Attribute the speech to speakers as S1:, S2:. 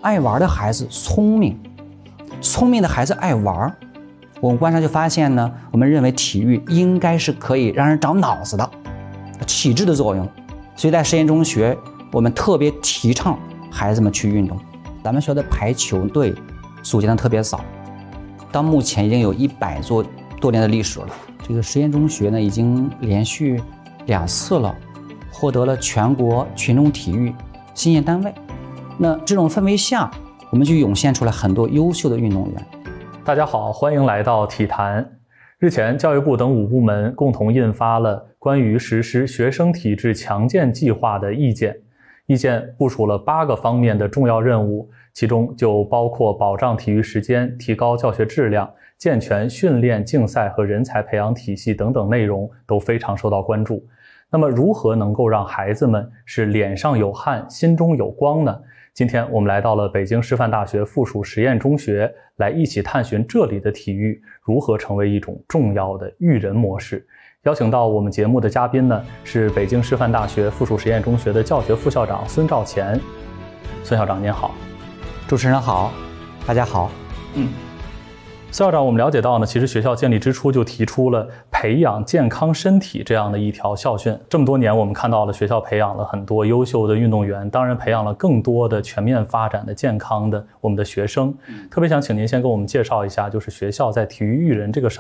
S1: 爱玩的孩子聪明，聪明的孩子爱玩。我们观察就发现呢，我们认为体育应该是可以让人长脑子的，体质的作用。所以在实验中学，我们特别提倡孩子们去运动。咱们学校的排球队组建的特别早，到目前已经有100多年的历史了。这个实验中学呢，已经连续2次了获得了全国群众体育新验单位。那这种氛围下，我们就涌现出来很多优秀的运动员。
S2: 大家好，欢迎来到体坛。日前，教育部等5部门共同印发了关于实施学生体质强健计划的意见。意见部署了8个方面的重要任务，其中就包括保障体育时间、提高教学质量、健全训练、竞赛和人才培养体系等等内容都非常受到关注。那么如何能够让孩子们是脸上有汗、心中有光呢？今天我们来到了北京师范大学附属实验中学，来一起探寻这里的体育如何成为一种重要的育人模式。邀请到我们节目的嘉宾呢，是北京师范大学附属实验中学的教学副校长孙兆乾。孙校长您好。
S1: 主持人好，大家好。
S2: 孙校长，我们了解到呢，其实学校建立之初就提出了培养健康身体这样的一条校训。这么多年，我们看到了学校培养了很多优秀的运动员，当然培养了更多的全面发展的健康的我们的学生。特别想请您先给我们介绍一下，就是学校在体育育人这个上